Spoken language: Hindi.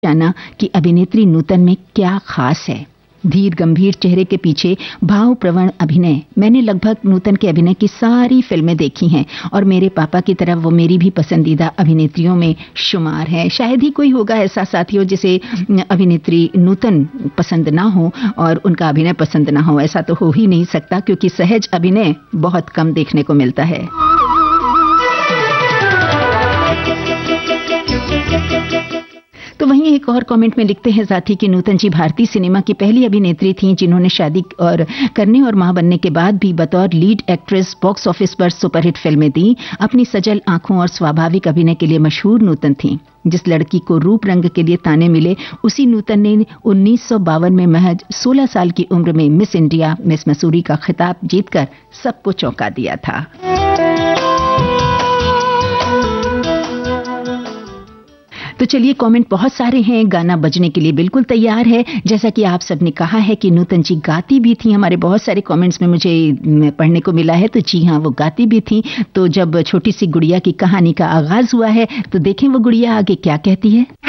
जाना कि अभिनेत्री नूतन में क्या खास है। धीर गंभीर चेहरे के पीछे भावप्रवण अभिनय। मैंने लगभग नूतन के अभिनय की सारी फिल्में देखी हैं और मेरे पापा की तरह वो मेरी भी पसंदीदा अभिनेत्रियों में शुमार है। शायद ही कोई होगा ऐसा साथियों जिसे अभिनेत्री नूतन पसंद ना हो और उनका अभिनय पसंद ना हो। ऐसा तो हो ही नहीं सकता क्योंकि सहज अभिनय बहुत कम देखने को मिलता है। तो वहीं एक और कमेंट में लिखते हैं साथी कि नूतन जी भारतीय सिनेमा की पहली अभिनेत्री थीं जिन्होंने शादी करने और मां बनने के बाद भी बतौर लीड एक्ट्रेस बॉक्स ऑफिस पर सुपरहिट फिल्में दी। अपनी सजल आंखों और स्वाभाविक अभिनय के लिए मशहूर नूतन थीं। जिस लड़की को रूप रंग के लिए ताने मिले उसी नूतन ने 1952 में महज 16 साल की उम्र में मिस इंडिया मिस मसूरी का खिताब जीतकर सबको चौंका दिया था। तो चलिए कमेंट बहुत सारे हैं, गाना बजने के लिए बिल्कुल तैयार है। जैसा कि आप सबने कहा है कि नूतन जी गाती भी थी, हमारे बहुत सारे कमेंट्स में मुझे पढ़ने को मिला है। तो जी हाँ, वो गाती भी थी। तो जब छोटी सी गुड़िया की कहानी का आगाज हुआ है तो देखें वो गुड़िया आगे क्या कहती है।